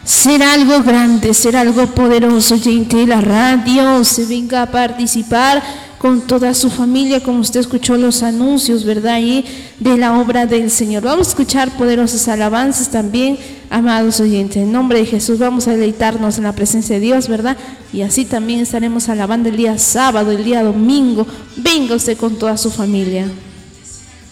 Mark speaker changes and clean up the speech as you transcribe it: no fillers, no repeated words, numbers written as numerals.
Speaker 1: Será algo grande, será algo poderoso, oyente de la radio. Se venga a participar con toda su familia, como usted escuchó los anuncios, ¿verdad? Y de la obra del Señor. Vamos a escuchar poderosas alabanzas también, amados oyentes. En nombre de Jesús vamos a deleitarnos en la presencia de Dios, ¿verdad? Y así también estaremos alabando el día sábado, el día domingo. Venga usted con toda su familia.